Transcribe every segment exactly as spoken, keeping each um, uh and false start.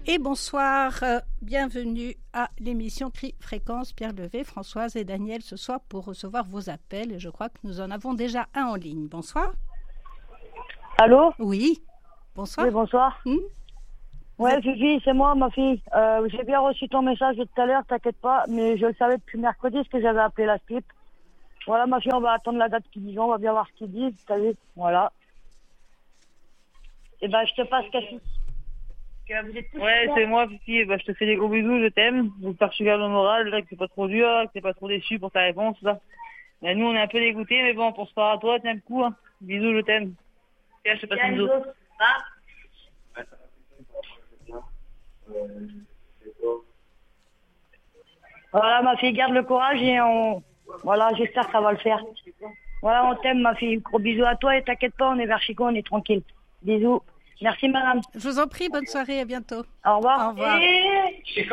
Et bonsoir, euh, bienvenue à l'émission Cri Fréquence. Pierre Levé, Françoise et Daniel ce soir pour recevoir vos appels. Et je crois que nous en avons déjà un en ligne. Bonsoir. Allô? Oui, bonsoir. Oui, bonsoir. Hmm Ouais, êtes... Fifi, c'est moi, ma fille. Euh, j'ai bien reçu ton message de tout à l'heure, t'inquiète pas, mais je le savais depuis mercredi, ce que j'avais appelé la S P I P. Voilà, ma fille, on va attendre la date qu'ils disent, on va bien voir ce qu'ils disent, t'as vu? Voilà. Et ben, je te passe Cassie. Ouais, c'est moi, Fifi. Bah, je te fais des gros bisous, je t'aime. J'espère que je garde le moral, là, que c'est pas trop dur, que t'es pas trop déçu pour ta réponse, là. Bah, nous, on est un peu dégoûtés, mais bon, pour se faire à toi, tiens le coup, hein. Bisous, je t'aime. Tiens, je te passe un bisou. Voilà, ma fille, garde le courage et on... Voilà, j'espère que ça va le faire. Voilà, on t'aime, ma fille. Gros bisous à toi et t'inquiète pas, on est vers Chico, on est tranquille. Bisous. Merci, madame. Je vous en prie, bonne soirée, à bientôt. Au revoir. Au revoir. Et... Chico.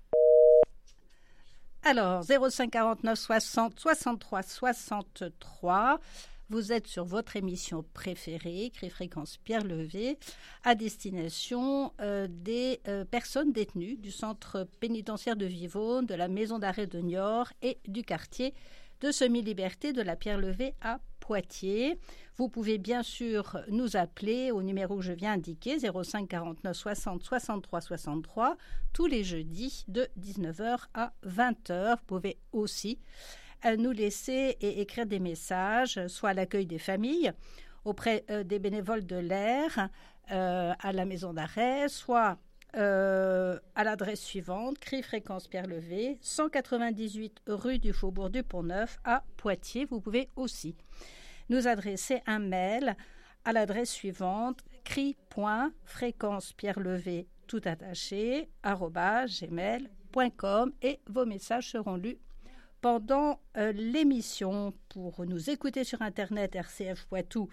Alors, zéro cinq quarante-neuf soixante soixante-trois soixante-trois. Vous êtes sur votre émission préférée, Cri Fréquence Pierre Levé, à destination euh, des euh, personnes détenues du centre pénitentiaire de Vivonne, de la maison d'arrêt de Niort et du quartier de semi-liberté de la Pierre Levé à Poitiers. Vous pouvez bien sûr nous appeler au numéro que je viens indiquer, zéro cinq quarante-neuf soixante soixante-trois soixante-trois, tous les jeudis de dix-neuf heures à vingt heures. Vous pouvez aussi nous laisser et écrire des messages, soit à l'accueil des familles, auprès euh, des bénévoles de l'air, euh, à la maison d'arrêt, soit euh, à l'adresse suivante, Cri Fréquence Pierre Levé, cent quatre-vingt-dix-huit rue du Faubourg du Pont-Neuf à Poitiers. Vous pouvez aussi nous adresser un mail à l'adresse suivante, cri.fréquencepierrelevé, tout attaché, arobase gmail point com, et vos messages seront lus pendant euh, l'émission. Pour nous écouter sur Internet, R C F Poitou,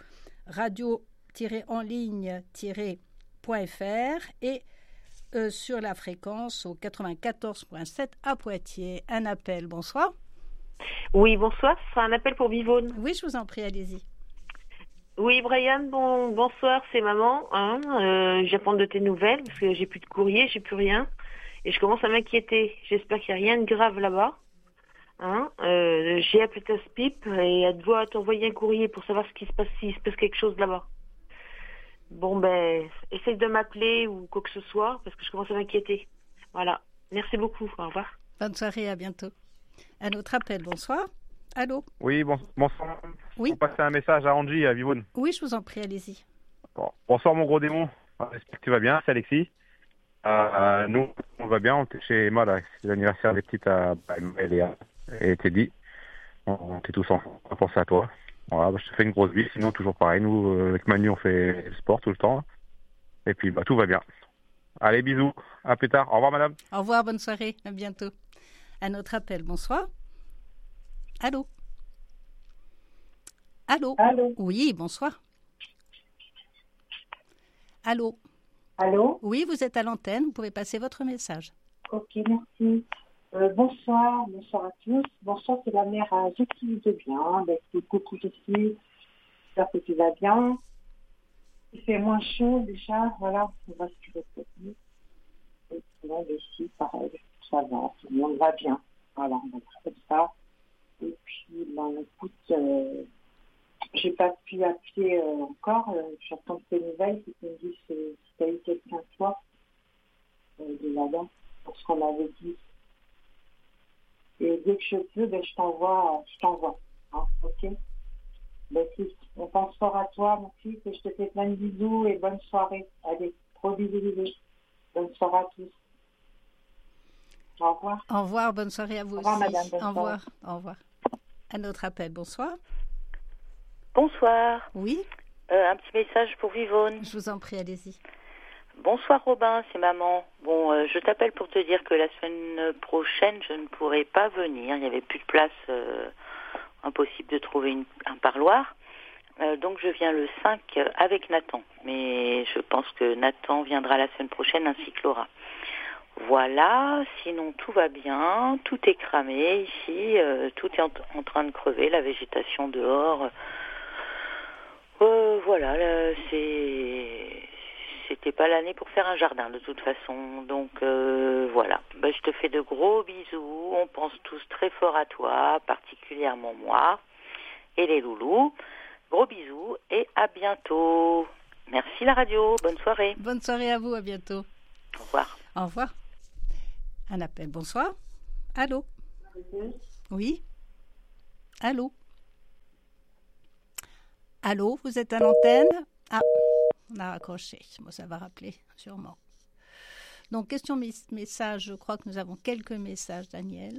radio-en-ligne-point-fr et euh, sur la fréquence au quatre-vingt-quatorze virgule sept à Poitiers. Un appel, bonsoir. Oui, bonsoir, ce sera un appel pour Vivonne. Oui, je vous en prie, allez-y. Oui, Brian, bon, bonsoir, c'est maman. Hein, euh, j'attends de tes nouvelles parce que j'ai plus de courrier, j'ai plus rien. Et je commence à m'inquiéter. J'espère qu'il n'y a rien de grave là-bas. Hein, euh, j'ai appelé ta S P I P et elle doit t'envoyer un courrier pour savoir ce qui se passe, s'il se passe quelque chose là-bas. Bon, ben, essaye de m'appeler ou quoi que ce soit parce que je commence à m'inquiéter. Voilà. Merci beaucoup. Au revoir. Bonne soirée, à bientôt. Un autre appel, bonsoir. Allô? Oui, bon, bonsoir. Oui. Vous passez un message à Angie, à Vivonne. Oui, je vous en prie, allez-y. Bon. Bonsoir, mon gros démon. J'espère que tu vas bien, c'est Alexis. Euh, nous, on va bien, on était chez Emma, là. C'est l'anniversaire des petites à Emmaël et, et Teddy. On, on était tous ensemble, on pense à toi. Voilà, bah, je te fais une grosse bise, sinon toujours pareil. Nous, euh, avec Manu, on fait le sport tout le temps. Et puis, bah, tout va bien. Allez, bisous. À plus tard. Au revoir, madame. Au revoir, bonne soirée. À bientôt. Un autre appel, bonsoir. Allô? Allô? Allô? Oui, bonsoir. Allô? Allô? Oui, vous êtes à l'antenne, vous pouvez passer votre message. Ok, merci. Euh, bonsoir, bonsoir à tous. Bonsoir, c'est la mère à Jessie de bien. Ben, coucou Jessie, j'espère que tu vas bien. Il fait moins chaud déjà, voilà, on va se retenir. Et là, ici, pareil, ça va, tout le monde va bien. Voilà, on va faire comme ça. Et puis, ben, écoute, euh, j'ai pas pu appeler euh, encore. Euh, J'attends tes nouvelles. Si tu me dis si tu as eu quelqu'un toi euh, de là-bas, pour ce qu'on m'avait dit. Et dès que je peux, ben, je t'envoie, je t'envoie. Hein, ok? Ben, si, on pense fort à toi, mon fils, et je te fais plein de bisous et bonne soirée. Allez, gros bisous, bisous. Bonne soirée à tous. Au revoir. Au revoir, bonne soirée à vous Au revoir, aussi. madame, bonne Au revoir, soirée. au revoir. Un autre appel, bonsoir. Bonsoir. Oui, Euh, un petit message pour Vivonne. je vous en prie, allez-y. Bonsoir Robin, c'est maman. Bon, euh, je t'appelle pour te dire que la semaine prochaine, je ne pourrai pas venir. Il n'y avait plus de place, euh, impossible de trouver une, un parloir. Euh, donc je viens le cinq avec Nathan. Mais je pense que Nathan viendra la semaine prochaine ainsi que Laura. Voilà, sinon tout va bien, tout est cramé ici, euh, tout est en, en train de crever, la végétation dehors. Euh, voilà, là, c'est c'était pas l'année pour faire un jardin de toute façon. Donc euh, voilà, ben, je te fais de gros bisous, on pense tous très fort à toi, particulièrement moi et les loulous. Gros bisous et à bientôt. Merci la radio, bonne soirée. Bonne soirée à vous, à bientôt. Au revoir. Au revoir. Un appel, bonsoir. Allô? Oui? Allô? Allô, vous êtes à l'antenne? Ah, on a raccroché. Bon, ça va rappeler, sûrement. Donc, question mes- message, je crois que nous avons quelques messages, Daniel.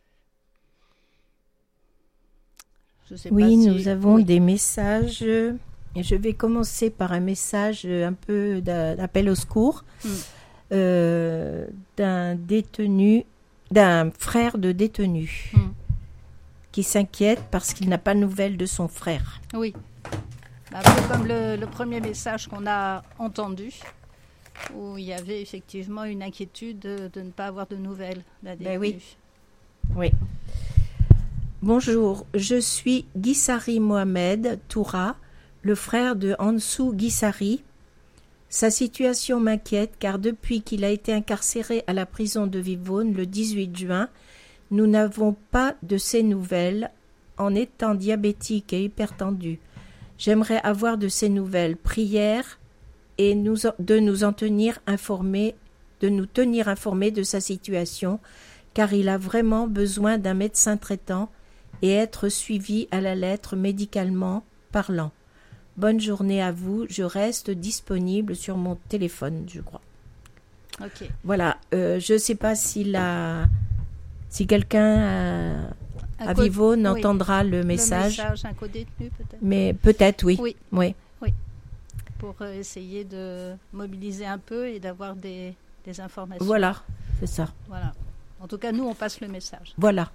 Je sais Oui, pas si... nous avons oui. des messages. euh, Et je vais commencer par un message euh, un peu d'a- d'appel au secours Hmm. euh, d'un détenu, d'un frère de détenu Hmm. qui s'inquiète parce qu'il n'a pas de nouvelles de son frère. Oui. Un peu comme le, le premier message qu'on a entendu, où il y avait effectivement une inquiétude de, de ne pas avoir de nouvelles d'un détenu. Ben oui. Oui. Bonjour, je suis Guissari Mohamed Toura, le frère de Ansou Guissari. Sa situation m'inquiète car depuis qu'il a été incarcéré à la prison de Vivonne le dix-huit juin, nous n'avons pas de ses nouvelles en étant diabétique et hypertendu. J'aimerais avoir de ses nouvelles. Prière et nous, de nous en tenir informés, de nous tenir informés de sa situation, car il a vraiment besoin d'un médecin traitant et être suivi à la lettre médicalement parlant. Bonne journée à vous. Je reste disponible sur mon téléphone, je crois. Ok. Voilà. Euh, je ne sais pas si la, si quelqu'un à, Un à code- Vivonne oui. entendra le message. Le message, un co-détenu peut-être. Mais peut-être, oui. Oui. Oui. Pour euh, essayer de mobiliser un peu et d'avoir des, des informations. Voilà, c'est ça. Voilà. En tout cas, nous, on passe le message. Voilà.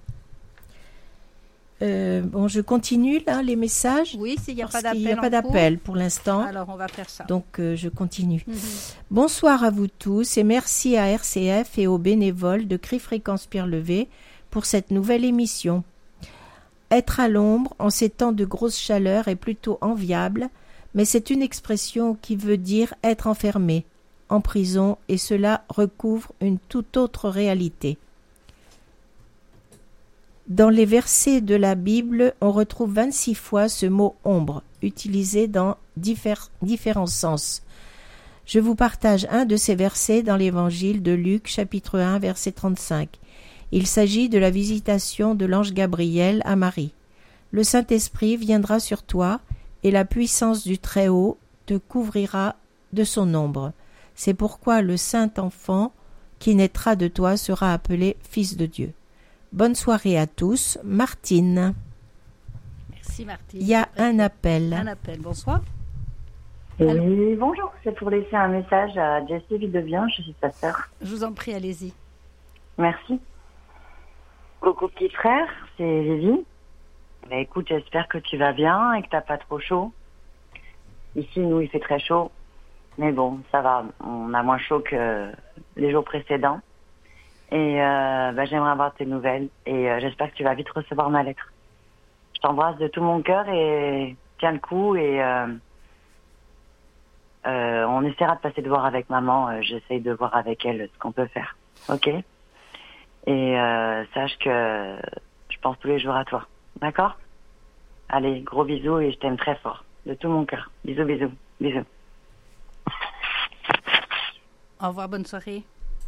Euh, bon, je continue là les messages. Oui, s'il n'y a parce pas qu'il d'appel. n'y a pas en cours, d'appel pour l'instant. alors on va faire ça. Donc euh, je continue. Mhm. Bonsoir à vous tous et merci à R C F et aux bénévoles de Cri Fréquence Pierre Levé pour cette nouvelle émission. Être à l'ombre en ces temps de grosse chaleur est plutôt enviable, mais c'est une expression qui veut dire être enfermé, en prison, et cela recouvre une toute autre réalité. Dans les versets de la Bible, on retrouve vingt-six fois ce mot ombre, utilisé dans diffère- différents sens. Je vous partage un de ces versets dans l'évangile de Luc, chapitre un, verset trente-cinq. Il s'agit de la visitation de l'ange Gabriel à Marie. Le Saint-Esprit viendra sur toi, et la puissance du Très-Haut te couvrira de son ombre. C'est pourquoi le saint enfant qui naîtra de toi sera appelé Fils de Dieu. Bonne soirée à tous. Martine. Merci, Martine. Il y a un appel. Un appel. Bonsoir. Oui, bonjour. C'est pour laisser un message à Jessie Videvien. Je suis sa sœur. Je vous en prie, allez-y. Merci. Coucou petit frère, c'est Vivi. Bah, écoute, j'espère que tu vas bien et que t'as pas trop chaud. Ici, nous, il fait très chaud. Mais bon, ça va. On a moins chaud que les jours précédents. Et euh, bah, j'aimerais avoir tes nouvelles. Et euh, j'espère que tu vas vite recevoir ma lettre. Je t'embrasse de tout mon cœur et tiens le coup. Et euh, euh, on essaiera de passer de voir avec maman. Euh, J'essaye de voir avec elle ce qu'on peut faire. Ok ? Et euh, sache que je pense tous les jours à toi. D'accord ? Allez, gros bisous et je t'aime très fort. De tout mon cœur. Bisous, bisous, bisous. Au revoir, bonne soirée.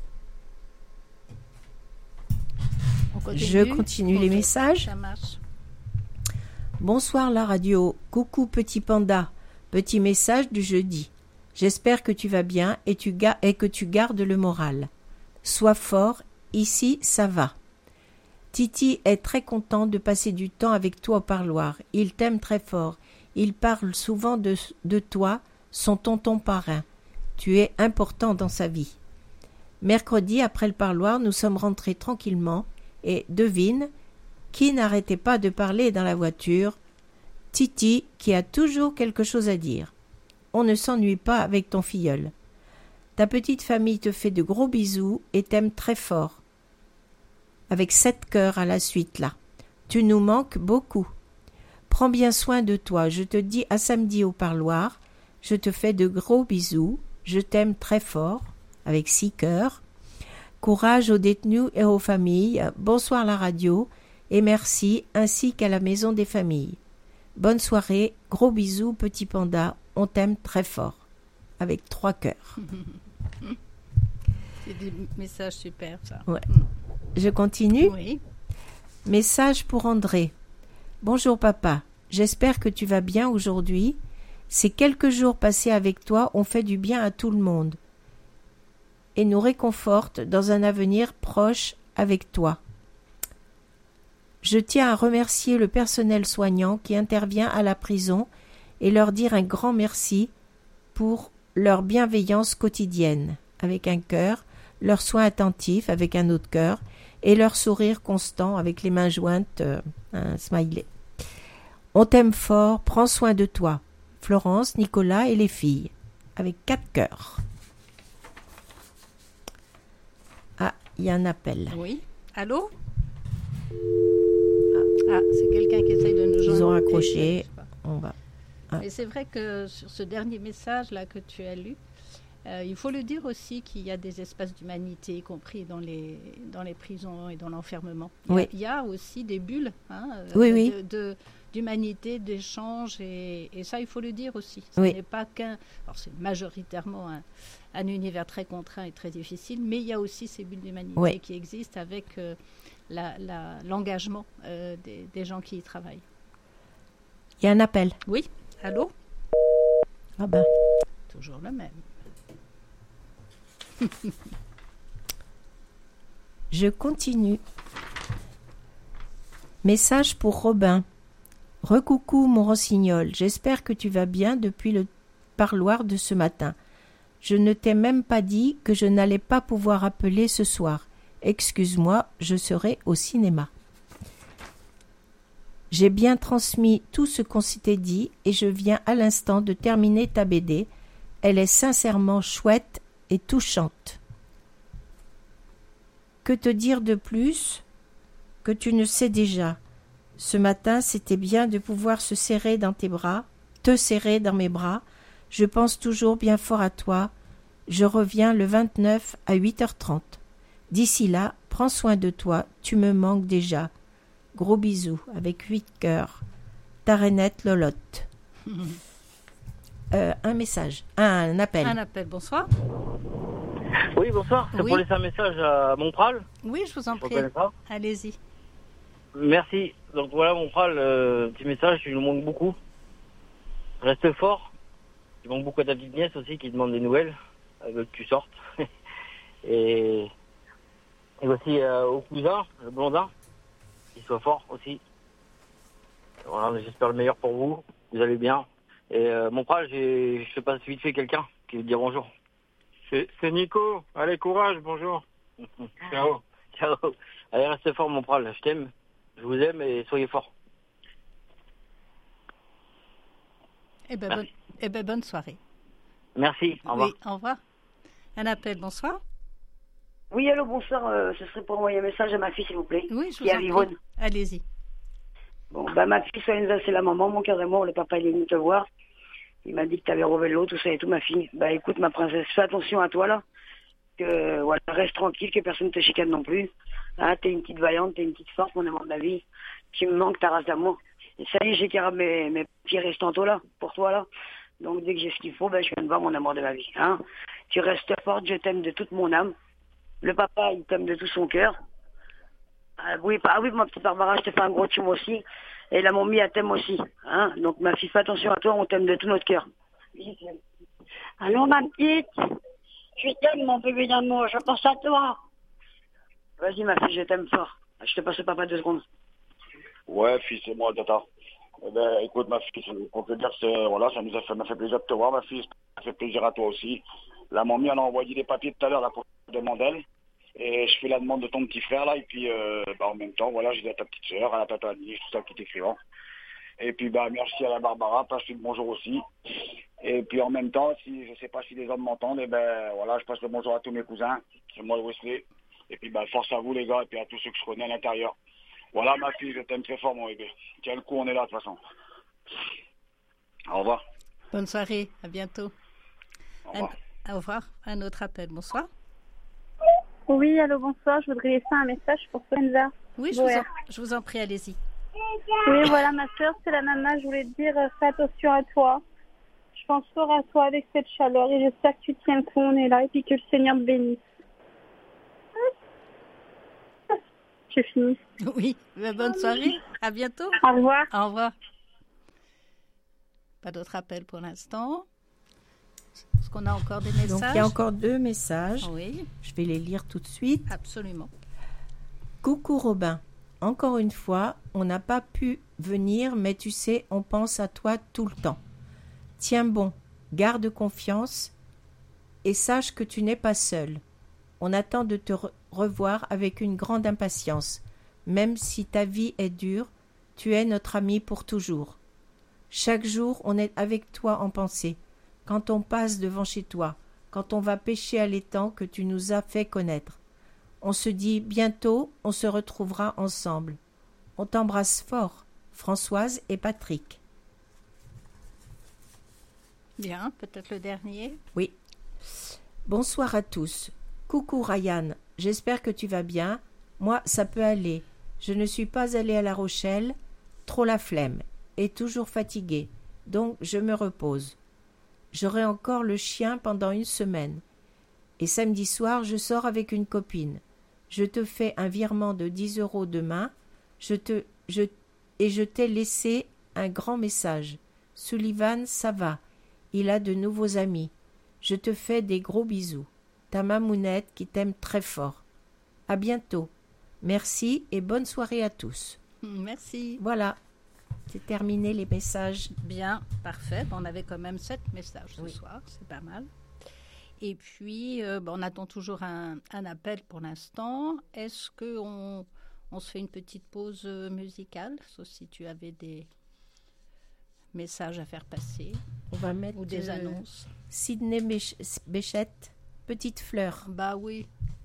On continue. Je continue les Ok, messages. Ça marche. Bonsoir la radio. Coucou petit panda. Petit message du jeudi. J'espère que tu vas bien et, tu ga- et que tu gardes le moral. Sois fort. Ici, ça va. Titi est très content de passer du temps avec toi au parloir. Il t'aime très fort. Il parle souvent de, de toi, son tonton parrain. Tu es important dans sa vie. Mercredi, après le parloir, nous sommes rentrés tranquillement et devine, qui n'arrêtait pas de parler dans la voiture? Titi, qui a toujours quelque chose à dire. On ne s'ennuie pas avec ton filleul. Ta petite famille te fait de gros bisous et t'aime très fort. Avec sept cœurs à la suite là. Tu nous manques beaucoup. Prends bien soin de toi. Je te dis à samedi au parloir. Je te fais de gros bisous. Je t'aime très fort, avec six cœurs. Courage aux détenus et aux familles. Bonsoir la radio et merci, ainsi qu'à la maison des familles. Bonne soirée, gros bisous, petit panda, on t'aime très fort. Avec trois cœurs. C'est des messages super, ça. Ouais. Je continue. Oui. Message pour André. Bonjour papa, j'espère que tu vas bien aujourd'hui. Ces quelques jours passés avec toi ont fait du bien à tout le monde et nous réconfortent dans un avenir proche avec toi. Je tiens à remercier le personnel soignant qui intervient à la prison et leur dire un grand merci pour leur bienveillance quotidienne, avec un cœur, leur soin attentif avec un autre cœur, et leur sourire constant avec les mains jointes, euh, un smiley. On t'aime fort, prends soin de toi. Florence, Nicolas et les filles, avec quatre cœurs. Ah, il y a un appel. Oui. Allô? Ah, ah c'est quelqu'un qui essaye de nous joindre. Ils ont raccroché. On va. Ah. Mais c'est vrai que sur ce dernier message là que tu as lu, Euh, il faut le dire aussi qu'il y a des espaces d'humanité, y compris dans les, dans les prisons et dans l'enfermement. Il, oui. il y a aussi des bulles hein, oui, de, oui. De, de, d'humanité, d'échange, et, et ça, il faut le dire aussi. Ce oui. n'est pas qu'un... Alors, c'est majoritairement un, un univers très contraint et très difficile, mais il y a aussi ces bulles d'humanité oui. qui existent avec euh, la, la, l'engagement euh, des, des gens qui y travaillent. Il y a un appel. Oui. Allô? Ah ben. Toujours le même. Je continue. Message pour Robin. Recoucou mon rossignol, j'espère que tu vas bien depuis le parloir de ce matin. Je ne t'ai même pas dit que je n'allais pas pouvoir appeler ce soir. Excuse-moi, je serai au cinéma. J'ai bien transmis tout ce qu'on s'était dit et je viens à l'instant de terminer ta B D. Elle est sincèrement chouette et touchante. Que te dire de plus que tu ne sais déjà? Ce matin, c'était bien de pouvoir se serrer dans tes bras, te serrer dans mes bras. Je pense toujours bien fort à toi. Je reviens le vingt-neuf à huit heures trente. D'ici là, prends soin de toi, tu me manques déjà. Gros bisous, avec huit cœurs. Ta Renette Lolotte. Euh, un message, un appel. Un appel, bonsoir. Oui, bonsoir. C'est oui. pour laisser un message à Montpral. Oui, je vous en je prie. Allez-y. Merci. Donc voilà, Montpral, euh, petit message, tu nous manques beaucoup. Reste fort. Tu manques beaucoup à ta petite nièce aussi qui demande des nouvelles. Elle veut que tu sortes. et, et aussi euh, au cousin, le blondin, qu'il soit fort aussi. Voilà, j'espère le meilleur pour vous. Vous allez bien. Et euh, Montpral, j'ai, je sais pas vite fait quelqu'un qui veut dire bonjour. C'est, c'est Nico. Allez, courage, bonjour. Ciao. Ciao. Allez, restez fort, Montpral. Je t'aime. Je vous aime et soyez forts. Eh ben, bonne, eh ben, bonne soirée. Merci. Au revoir. Oui, au revoir. Un appel, bonsoir. Oui, allô, bonsoir. Euh, ce serait pour envoyer un message à ma fille, s'il vous plaît. Oui, je vous qui en est à prie. Allez-y. Bon, bah, ma fille, Solenza, c'est la maman. Mon carrément, le papa, il est venu te voir. Il m'a dit que tu avais relevé l'eau, tout ça et tout, ma fille. Bah, écoute, ma princesse, fais attention à toi, là. Que, voilà, reste tranquille, que personne ne te chicane non plus. Hein, t'es une petite vaillante, t'es une petite forte, mon amour de la vie. Tu me manques ta race d'amour. Et ça y est, j'ai carrément mes, mes petits restants là, pour toi, là. Donc, dès que j'ai ce qu'il faut, ben, je viens de voir mon amour de ma vie, hein. Tu restes forte, je t'aime de toute mon âme. Le papa, il t'aime de tout son cœur. Ah oui, ah oui, ma petite Barbara, je te fais un gros tchum aussi. Et la mamie, elle t'aime aussi, hein. Donc, ma fille, fais attention à toi, on t'aime de tout notre cœur. Allô, ma petite? Je t'aime, mon bébé d'amour, je pense à toi. Vas-y, ma fille, je t'aime fort. Je te passe le papa deux secondes. Ouais, fille, c'est moi, tata. Eh ben, écoute, ma fille, pour te dire que voilà, ça nous a fait, m'a fait plaisir de te voir, ma fille. Ça fait plaisir à toi aussi. La mamie, elle a envoyé des papiers tout à l'heure, là, pour te demander elle. Et je fais la demande de ton petit frère, là, et puis, euh, bah, en même temps, voilà, j'ai dit à ta petite sœur, à la tata Annie, tout ça qui t'écrivant. Et puis, bah, merci à la Barbara, passe le bonjour aussi. Et puis, en même temps, si, je sais pas si les hommes m'entendent, et ben, voilà, je passe le bonjour à tous mes cousins. C'est moi, Wesley. Et puis, bah, force à vous, les gars, et puis à tous ceux que je connais à l'intérieur. Voilà, ma fille, je t'aime très fort, mon bébé. Tiens le coup, on est là, de toute façon. Au revoir. Bonne soirée, à bientôt. Un, Au revoir. Un autre appel. Bonsoir. Oui, allô, bonsoir. Je voudrais laisser un message pour Swenza. Oui, je vous, en, je vous en prie, allez-y. Oui, voilà, ma soeur, c'est la maman. Je voulais te dire, euh, fais attention à toi. Je pense fort à toi avec cette chaleur et j'espère que tu tiens le coup. On est là et puis que le Seigneur te bénisse. J'ai fini. Oui, bonne soirée. À bientôt. Au revoir. Au revoir. Pas d'autres appels pour l'instant. Est-ce qu'on a encore des messages? Donc, il y a encore deux messages. Oui. Je vais les lire tout de suite. Absolument. Coucou Robin. Encore une fois, on n'a pas pu venir, mais tu sais, on pense à toi tout le temps. Tiens bon, garde confiance et sache que tu n'es pas seul. On attend de te re- revoir avec une grande impatience. Même si ta vie est dure, tu es notre ami pour toujours. Chaque jour, on est avec toi en pensée. Quand on passe devant chez toi, quand on va pêcher à l'étang que tu nous as fait connaître. On se dit bientôt, on se retrouvera ensemble. On t'embrasse fort, Françoise et Patrick. Bien, peut-être le dernier. Oui. Bonsoir à tous. Coucou Ryan, j'espère que tu vas bien. Moi, ça peut aller. Je ne suis pas allée à La Rochelle, trop la flemme, et toujours fatiguée, donc je me repose. J'aurai encore le chien pendant une semaine. Et samedi soir, je sors avec une copine. Je te fais un virement de dix euros demain. Je te, je, et je t'ai laissé un grand message. Sullivan, ça va. Il a de nouveaux amis. Je te fais des gros bisous. Ta mamounette qui t'aime très fort. À bientôt. Merci et bonne soirée à tous. Merci. Voilà. C'est terminé les messages. Bien, parfait. Bon, on avait quand même sept messages ce oui. soir. C'est pas mal. Et puis, euh, bon, on attend toujours un, un appel pour l'instant. Est-ce qu'on on se fait une petite pause musicale, sauf si tu avais des messages à faire passer? On va mettre ou des euh, annonces. Sidney Béchette, Petite Fleur. Bah oui.